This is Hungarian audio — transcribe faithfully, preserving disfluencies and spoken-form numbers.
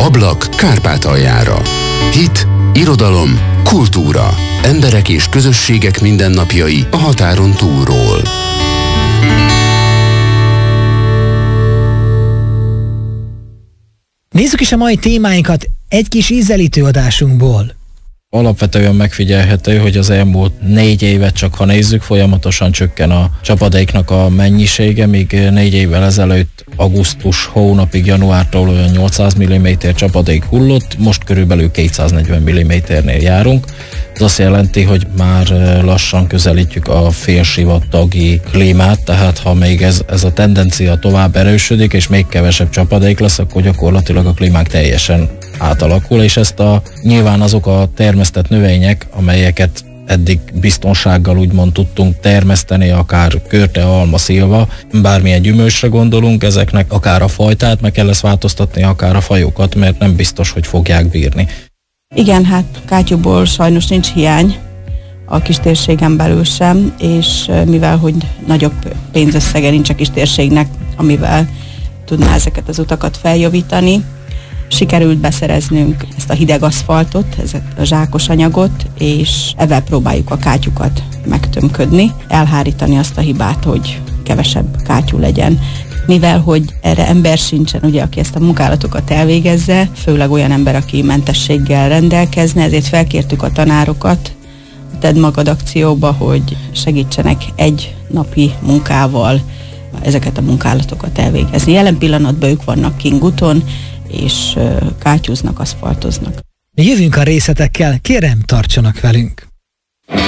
Ablak Kárpátaljára. Hit, irodalom, kultúra. Emberek és közösségek mindennapjai a határon túlról. Nézzük is a mai témáinkat egy kis ízelítő adásunkból. Alapvetően megfigyelhető, hogy az elmúlt négy évet csak ha nézzük, folyamatosan csökken a csapadéknak a mennyisége, míg négy évvel ezelőtt augusztus hónapig, januártól olyan nyolcszáz milliméter csapadék hullott, most körülbelül kétszáznegyven milliméternél járunk. Ez azt jelenti, hogy már lassan közelítjük a félsivatagi klímát, tehát ha még ez, ez a tendencia tovább erősödik, és még kevesebb csapadék lesz, akkor gyakorlatilag a klímánk teljesen átalakul, és ezt a, nyilván azok a termesztett növények, amelyeket eddig biztonsággal úgymond tudtunk termeszteni, akár körte, alma, szilva, bármilyen gyümölcsre gondolunk, ezeknek akár a fajtát meg kell lesz változtatni, akár a fajokat, mert nem biztos, hogy fogják bírni. Igen, hát kátyúból sajnos nincs hiány a kistérségen belül sem, és mivel hogy nagyobb pénzösszege nincs a kistérségnek, amivel tudná ezeket az utakat feljavítani, sikerült beszereznünk ezt a hideg aszfaltot, ezt a zsákos anyagot, és ezzel próbáljuk a kátyukat megtömködni, elhárítani azt a hibát, hogy kevesebb kátyú legyen. Mivel, hogy erre ember sincsen, ugye, aki ezt a munkálatokat elvégezze, főleg olyan ember, aki mentességgel rendelkezne, ezért felkértük a tanárokat a Tedd Magad akcióba, hogy segítsenek egy napi munkával ezeket a munkálatokat elvégezni. Jelen pillanatban ők vannak Kingúton, és kátyúznak, aszfaltoznak. Jövünk a részletekkel, kérem, tartsanak velünk!